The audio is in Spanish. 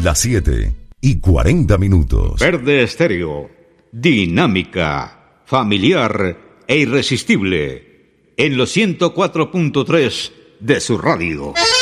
Las 7:40. Verde Estéreo, dinámica, familiar e irresistible, en los 104.3 de su radio.